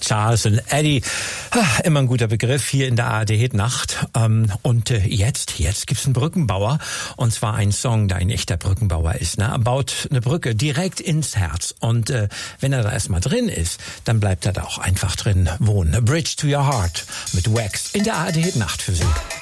Charles und Eddie, immer ein guter Begriff hier in der ARD Hit Nacht. Und jetzt gibt's einen Brückenbauer, und zwar einen Song, der ein echter Brückenbauer ist. Ne? Er baut eine Brücke direkt ins Herz, und wenn er da erstmal drin ist, dann bleibt er da auch einfach drin wohnen. A Bridge to Your Heart mit Wax in der ARD Hit Nacht für Sie.